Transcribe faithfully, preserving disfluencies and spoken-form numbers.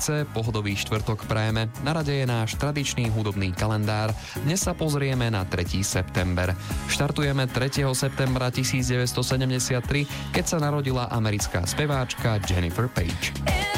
Síce pohodový štvrtok prajeme, na rade je náš tradičný hudobný kalendár. Dnes sa pozrieme na tretieho september. Štartujeme tretieho septembra tisícdeväťstosedemdesiattri, keď sa narodila americká speváčka Jennifer Page.